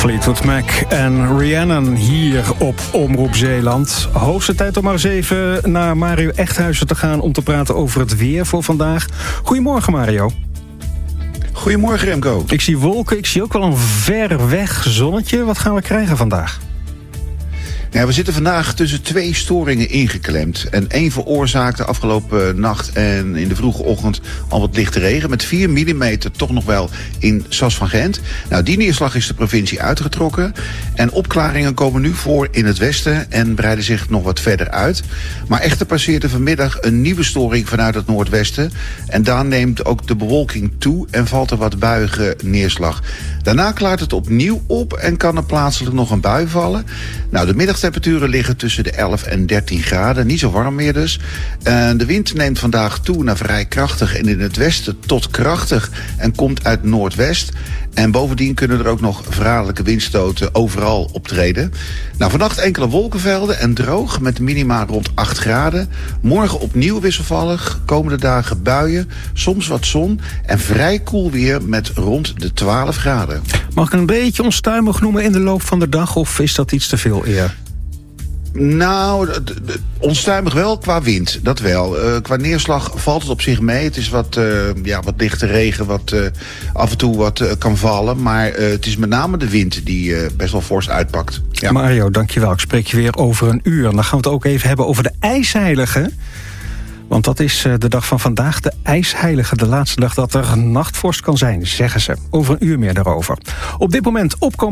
Fleetwood Mac en Rhiannon hier op Omroep Zeeland. Hoogste tijd om maar eens even naar Mario Echthuizen te gaan om te praten over het weer voor vandaag. Goedemorgen, Mario. Goedemorgen, Remco. Ik zie wolken, ik zie ook wel een ver weg zonnetje. Wat gaan we krijgen vandaag? Ja, we zitten vandaag tussen twee storingen ingeklemd. En één veroorzaakte afgelopen nacht en in de vroege ochtend al wat lichte regen. Met 4 mm toch nog wel in Sas van Gent. Nou, die neerslag is de provincie uitgetrokken. En opklaringen komen nu voor in het westen en breiden zich nog wat verder uit. Maar echter passeert er vanmiddag een nieuwe storing vanuit het noordwesten. En daar neemt ook de bewolking toe en valt er wat buige neerslag. Daarna klaart het opnieuw op en kan er plaatselijk nog een bui vallen. Nou, de middagtemperaturen liggen tussen de 11 en 13 graden. Niet zo warm meer dus. De wind neemt vandaag toe naar vrij krachtig en in het westen tot krachtig en komt uit noordwest. En bovendien kunnen er ook nog verraderlijke windstoten overal optreden. Nou, vannacht enkele wolkenvelden en droog met minima rond 8 graden. Morgen opnieuw wisselvallig, komende dagen buien, soms wat zon en vrij koel weer met rond de 12 graden. Mag ik een beetje onstuimig noemen in de loop van de dag of is dat iets te veel eer? Nou, onstuimig wel qua wind, dat wel. Qua neerslag valt het op zich mee. Het is wat lichte regen, wat af en toe wat kan vallen. Maar het is met name de wind die best wel fors uitpakt. Ja. Mario, dankjewel. Ik spreek je weer over een uur. Dan gaan we het ook even hebben over de ijsheilige. Want dat is de dag van vandaag, de ijsheilige. De laatste dag dat er nachtvorst kan zijn, zeggen ze. Over een uur meer daarover. Op dit moment opkomen